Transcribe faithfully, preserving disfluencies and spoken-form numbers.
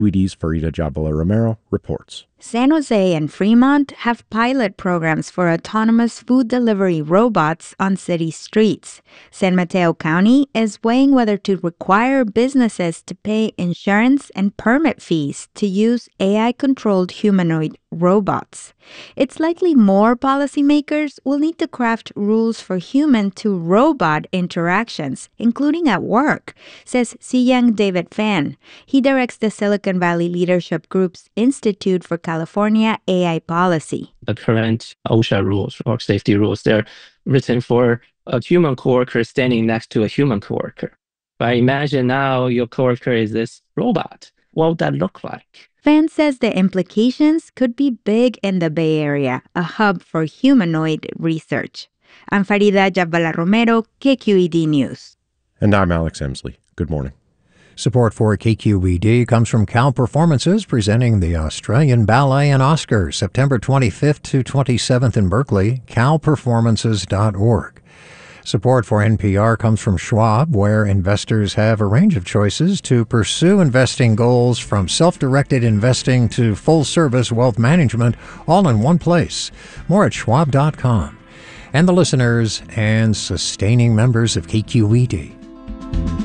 W D's Farida Jabala Romero reports. San Jose and Fremont have pilot programs for autonomous food delivery robots on city streets. San Mateo County is weighing whether to require businesses to pay insurance and permit fees to use A I-controlled humanoid robots. It's likely more policymakers will need to craft rules for human-to-robot interactions, including at work, says Siyang David Fan. He directs the Silicon Valley Leadership Group's Institute for California A I Policy. The current OSHA rules, work safety rules, they're written for a human coworker standing next to a human coworker. But imagine now your coworker is this robot. What would that look like? Fan says the implications could be big in the Bay Area, a hub for humanoid research. I'm Farida Jabala Romero, K Q E D News. And I'm Alex Emsley. Good morning. Support for K Q E D comes from Cal Performances, presenting the Australian Ballet and Oscars, September twenty-fifth to twenty-seventh in Berkeley, cal performances dot org. Support for N P R comes from Schwab, where investors have a range of choices to pursue investing goals, from self-directed investing to full-service wealth management, all in one place. More at schwab dot com. And the listeners and sustaining members of K Q E D.